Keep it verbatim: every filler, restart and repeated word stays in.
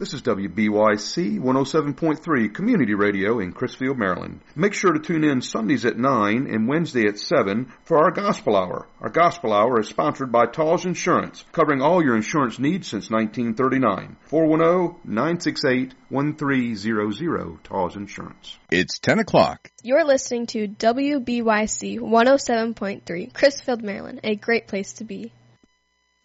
This is W B Y C one oh seven point three Community Radio in Crisfield, Maryland. Make sure to tune in Sundays at nine and Wednesday at seven for our Gospel Hour. Our Gospel Hour is sponsored by Taws Insurance, covering all your insurance needs since nineteen thirty-nine. four one zero, nine six eight, one three zero zero, Taws Insurance. It's ten o'clock. You're listening to W B Y C one oh seven point three, Crisfield, Maryland, a great place to be.